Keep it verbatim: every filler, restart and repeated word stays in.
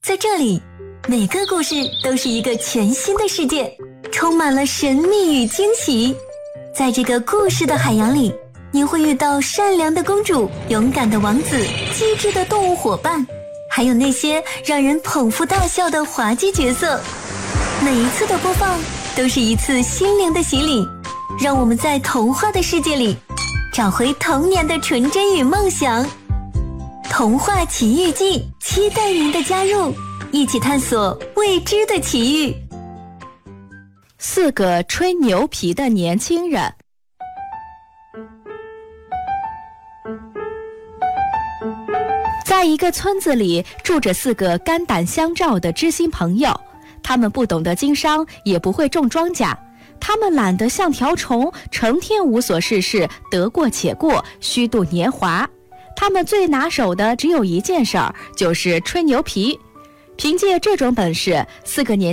在这里，每个故事都是一个全新的世界，充满了神秘与惊喜。在这个故事的海洋里，你会遇到善良的公主、勇敢的王子、机智的动物伙伴，还有那些让人捧腹大笑的滑稽角色。每一次的播放都是一次心灵的洗礼，让我们在童话的世界里找回童年的纯真与梦想。童话奇遇记，期待您的加入，一起探索未知的奇遇。 四个吹牛皮的年轻人。在一个村子里，住着四个肝胆相照的知心朋友，他们不懂得经商，也不会种庄稼，他们懒得像条虫，成天无所事事，得过且过，虚度年华。他们最拿手的只有一件事儿，就是吹牛皮。凭借这种本事，四个年